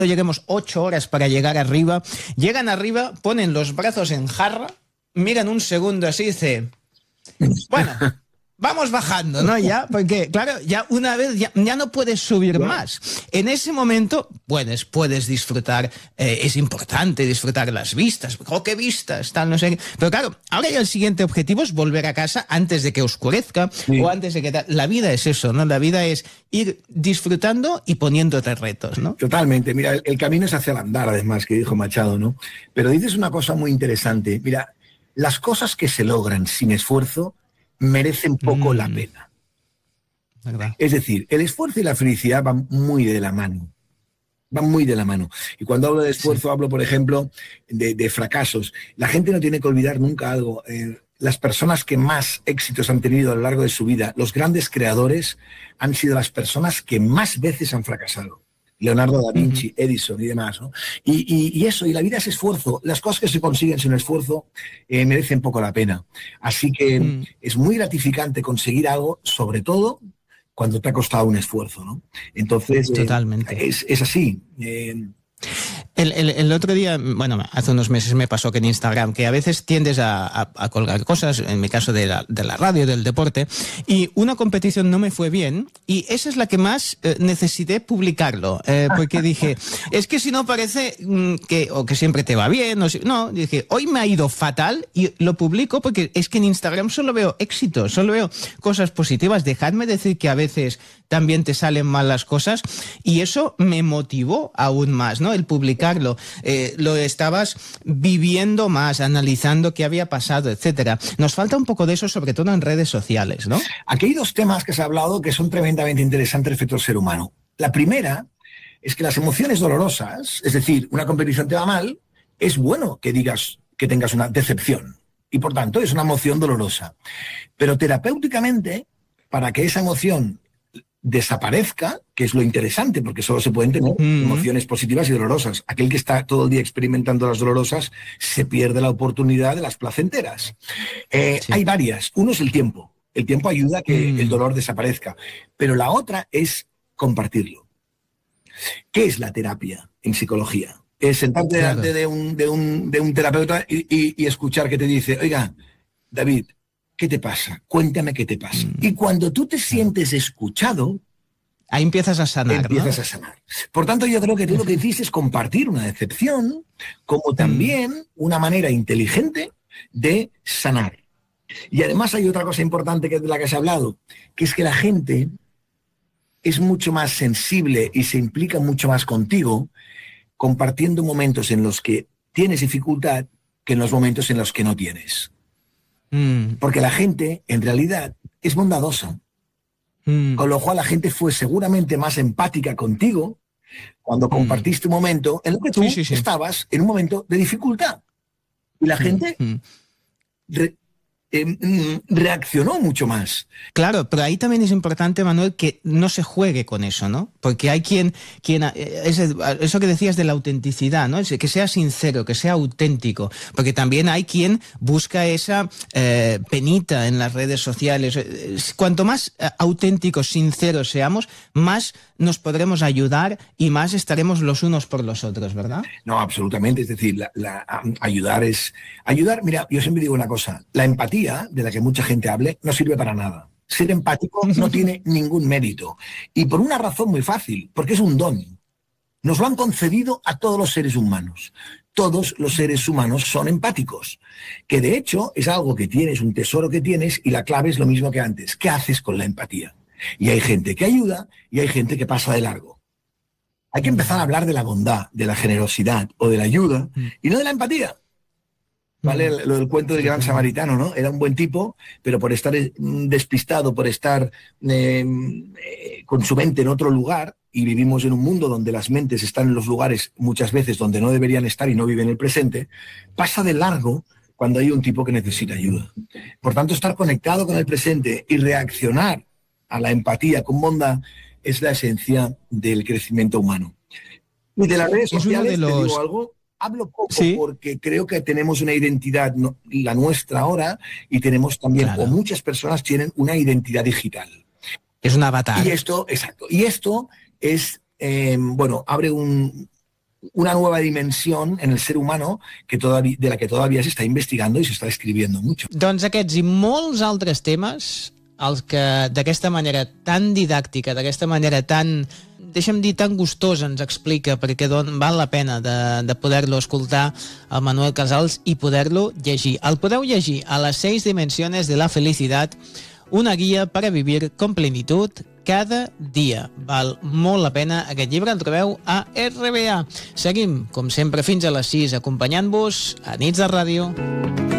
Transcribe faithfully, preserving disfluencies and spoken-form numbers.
lleguemos ocho horas para llegar arriba, llegan arriba, ponen los brazos en jarra, miran un segundo así y dicen, bueno, vamos bajando, ¿no? Ya, porque, claro, ya una vez ya, ya no puedes subir yeah. más. En ese momento, puedes, puedes disfrutar, eh, es importante disfrutar las vistas. ¡Oh, qué vistas! Tal, no sé qué. Pero claro, ahora ya el siguiente objetivo es volver a casa antes de que oscurezca sí. o antes de que... Tal. La vida es eso, ¿no? La vida es ir disfrutando y poniéndote retos, ¿no? Totalmente. Mira, el, el camino es hacia el andar, además, que dijo Machado, ¿no? Pero dices una cosa muy interesante. Mira, las cosas que se logran sin esfuerzo merecen poco mm. la pena. ¿Verdad? Es decir, el esfuerzo y la felicidad van muy de la mano. Van muy de la mano. Y cuando hablo de esfuerzo, sí. hablo, por ejemplo, de, de fracasos. La gente no tiene que olvidar nunca algo. Eh, las personas que más éxitos han tenido a lo largo de su vida, los grandes creadores, han sido las personas que más veces han fracasado. Leonardo da Vinci, uh-huh. Edison y demás, ¿no? Y, y, y eso, y la vida es esfuerzo. Las cosas que se consiguen sin esfuerzo eh, merecen poco la pena. Así que uh-huh. es muy gratificante conseguir algo, sobre todo cuando te ha costado un esfuerzo, ¿no? Entonces, totalmente. Eh, es, es así. Eh, El, el, el otro día, bueno, hace unos meses me pasó que en Instagram, que a veces tiendes a, a, a colgar cosas, en mi caso de la, de la radio, del deporte, y una competición no me fue bien, y esa es la que más eh, necesité publicarlo, eh, porque dije, es que si no parece mm, que, o que siempre te va bien, o si, no, dije, hoy me ha ido fatal, y lo publico porque es que en Instagram solo veo éxitos, solo veo cosas positivas. Dejadme decir que a veces también te salen mal las cosas, y eso me motivó aún más, ¿no? El publicarlo, eh, lo estabas viviendo más, analizando qué había pasado, etcétera. Nos falta un poco de eso, sobre todo en redes sociales, ¿no? Aquí hay dos temas que se ha hablado que son tremendamente interesantes respecto al ser humano. La primera es que las emociones dolorosas, es decir, una competición te va mal, es bueno que digas que tengas una decepción, y por tanto es una emoción dolorosa. Pero terapéuticamente, para que esa emoción desaparezca, que es lo interesante, porque solo se pueden tener mm. emociones positivas y dolorosas. Aquel que está todo el día experimentando las dolorosas se pierde la oportunidad de las placenteras. Eh, sí. Hay varias. Uno es el tiempo. El tiempo ayuda a que mm. el dolor desaparezca. Pero la otra es compartirlo. ¿Qué es la terapia en psicología? Es sentarte claro. delante de un, de, un, de un terapeuta y, y, y escuchar que te dice, oiga, David, ¿qué te pasa? Cuéntame qué te pasa. Mm. Y cuando tú te sientes escuchado, ahí empiezas a sanar, Empiezas ¿no? a sanar. Por tanto, yo creo que tú lo que hiciste es compartir una decepción como también mm. una manera inteligente de sanar. Y además hay otra cosa importante que es de la que se ha hablado, que es que la gente es mucho más sensible y se implica mucho más contigo compartiendo momentos en los que tienes dificultad que en los momentos en los que no tienes. Porque la gente, en realidad, es bondadosa. Mm. Con lo cual la gente fue seguramente más empática contigo cuando mm. compartiste un momento en el que tú sí, sí, sí. estabas en un momento de dificultad. Y la gente mm. re, eh, reaccionó mucho más. Claro, pero ahí también es importante, Manuel, que no se juegue con eso, ¿no? Porque hay quien, quien ese, eso que decías de la autenticidad, ¿no? Que sea sincero, que sea auténtico, porque también hay quien busca esa eh, penita en las redes sociales. Cuanto más auténticos, sinceros seamos, más nos podremos ayudar y más estaremos los unos por los otros, ¿verdad? No, absolutamente. Es decir, la, la, ayudar es... Ayudar, mira, yo siempre digo una cosa, la empatía, de la que mucha gente hable, no sirve para nada. Ser empático no tiene ningún mérito. Y por una razón muy fácil, porque es un don. Nos lo han concedido a todos los seres humanos. Todos los seres humanos son empáticos. Que de hecho es algo que tienes, un tesoro que tienes, y la clave es lo mismo que antes. ¿Qué haces con la empatía? Y hay gente que ayuda y hay gente que pasa de largo. Hay que empezar a hablar de la bondad, de la generosidad o de la ayuda y no de la empatía. ¿Vale? Lo del cuento del gran samaritano, ¿no? Era un buen tipo, pero por estar despistado, por estar eh, eh, con su mente en otro lugar, y vivimos en un mundo donde las mentes están en los lugares muchas veces donde no deberían estar y no viven el presente, pasa de largo cuando hay un tipo que necesita ayuda. Por tanto, estar conectado con el presente y reaccionar a la empatía con bondad es la esencia del crecimiento humano. Y de las redes sociales, los... te digo algo... Hablo poco ¿Sí? porque creo que tenemos una identidad, no, la nuestra ahora, y tenemos también, claro. o muchas personas tienen una identidad digital. Es un avatar. Y esto, exacto, y esto es, eh, bueno, abre un, una nueva dimensión en el ser humano que todavía, de la que todavía se está investigando y se está escribiendo mucho. Doncs aquests i molts altres temes, els que d'aquesta manera tan didàctica, d'aquesta manera tan, deixa'm dir, tan gustosa ens explica, perquè don, val la pena de, de poder-lo escoltar al Manuel Casals i poder-lo llegir. El podeu llegir a les seis dimensiones de la felicidad, una guia per a vivir con plenitud cada dia. Val molt la pena. Aquest llibre el trobeu a R B A. Seguim, com sempre, fins a les sis, acompanyant-vos a Nits de Ràdio.